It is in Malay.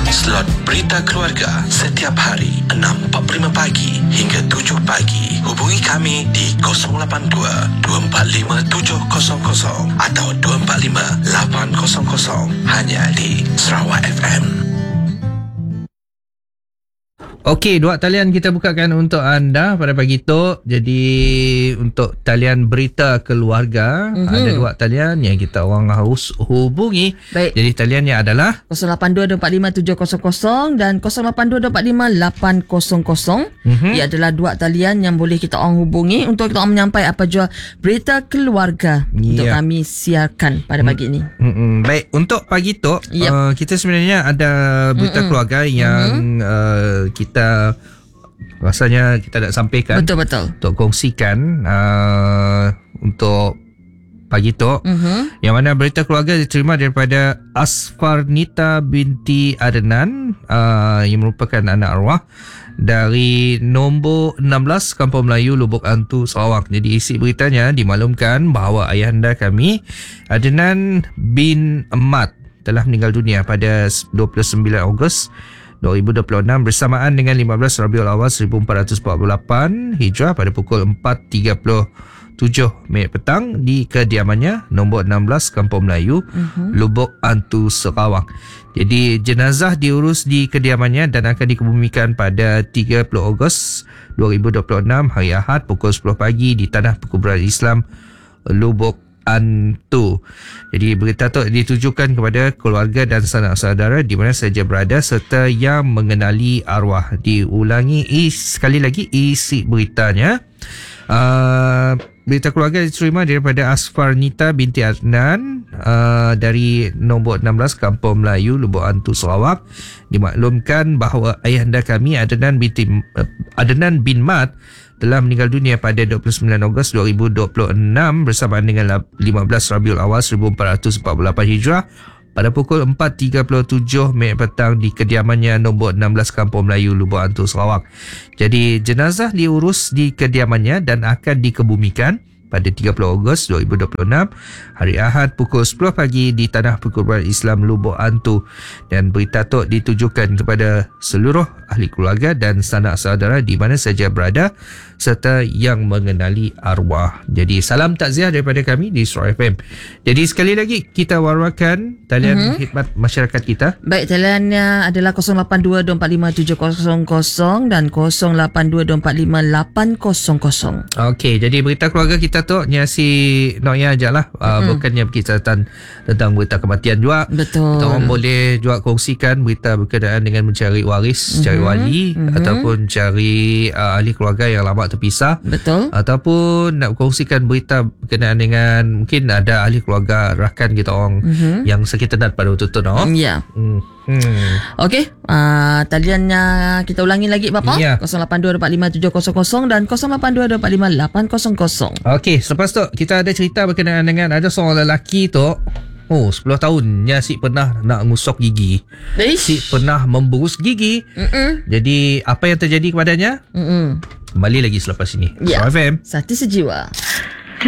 Slot Berita Keluarga setiap hari 6.45 pagi hingga 7 pagi. Hubungi kami di 082 245 700 atau 245 800 hanya di Sarawak FM. Okey, dua talian kita bukakan untuk anda pada pagi tu. Jadi untuk talian berita keluarga, ada dua talian yang kita orang harus hubungi. Baik. Jadi taliannya adalah 082-245-700 dan 082-245-800. Ia adalah dua talian yang boleh kita orang hubungi untuk kita orang menyampai apa jua berita keluarga untuk kami siarkan pada pagi ini. Baik, untuk pagi tu kita sebenarnya ada berita keluarga yang kita rasanya kita nak sampaikan. Betul-betul. Untuk kongsikan untuk pagi tu. Yang mana berita keluarga diterima daripada Asfarnita binti Adnan yang merupakan anak arwah dari nombor 16 Kampung Melayu Lubuk Antu Sarawak. Jadi isi beritanya dimaklumkan bahawa ayahanda kami Adnan bin Ahmad telah meninggal dunia pada 29 Ogos 2026 bersamaan dengan 15 Rabiul Awal 1448 Hijrah pada pukul 4.37 minit petang di kediamannya nombor 16 Kampung Melayu Lubuk Antu Sarawak. Jadi jenazah diurus di kediamannya dan akan dikebumikan pada 30 Ogos 2026 hari Ahad pukul 10 pagi di Tanah Perkuburan Islam Lubuk Antu. Jadi berita itu ditujukan kepada keluarga dan sanak saudara di mana saja berada serta yang mengenali arwah. Diulangi sekali lagi isi beritanya. Berita keluarga diterima daripada Asfarnita binti Adnan dari nombor 16 Kampung Melayu Lubuk Antu Sarawak. Dimaklumkan bahawa ayahanda kami Adnan bin Mat telah meninggal dunia pada 29 Ogos 2026 bersamaan dengan 15 Rabiul Awal 1448 Hijrah pada pukul 4.37 minit petang di kediamannya nombor 16 Kampung Melayu Lubuk Antu Sarawak. Jadi jenazah diurus di kediamannya dan akan dikebumikan pada 30 Ogos 2026 hari Ahad pukul 10 pagi di Tanah Perkuburan Islam Lubuk Antu. Dan berita itu ditujukan kepada seluruh ahli keluarga dan sanak saudara di mana saja berada serta yang mengenali arwah. Jadi salam takziah daripada kami di Sarawak FM. Jadi sekali lagi kita wawarkan talian khidmat masyarakat kita. Baik, taliannya adalah 082-245-700 dan 082-245-800. Okey, jadi berita keluarga kita tu si Noya aja lah. Bukannya berkisahkan tentang berita kematian juga. Betul. Kita orang boleh juga kongsikan berita berkenaan dengan mencari waris, cari wali ataupun cari ahli keluarga yang lama terpisah. Betul. Ataupun nak kongsikan berita berkenaan dengan mungkin ada ahli keluarga rakan kita orang yang sekitar pada waktu tu. Ya. Okey, taliannya kita ulangi lagi Bapa. 082-245-700 dan 082-245-800. Okey, selepas tu kita ada cerita berkenaan dengan ada seorang lelaki tu 10 tahunnya si pernah nak ngusok gigi. Si pernah memburus gigi. Jadi apa yang terjadi kepadanya? Kembali lagi selepas ini. Ya. FM Satu sejiwa.